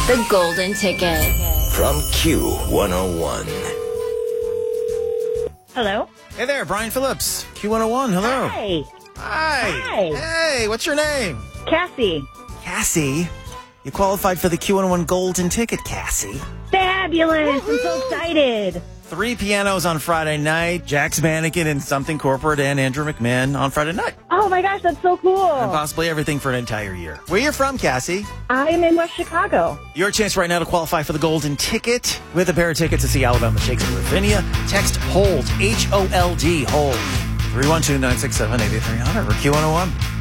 The Golden Ticket. From Q101. Hello? Hey there, Brian Phillips, Q101. Hello. Hi. Hi. Hey, what's your name? Cassie. Cassie. You qualified for the Q101 Golden Ticket, Cassie. Fabulous. I'm so excited. 3 pianos on Friday night, Jack's Mannequin and Something Corporate, and Andrew McMahon on Friday night. Oh my gosh, that's so cool. And possibly everything for an entire year. Where you from, Cassie? I'm in West Chicago. Your chance right now to qualify for the Golden Ticket with a pair of tickets to see Alabama Shakes in Ravinia. Text HOLD, HOLD, HOLD, 312-967-8300 or Q101.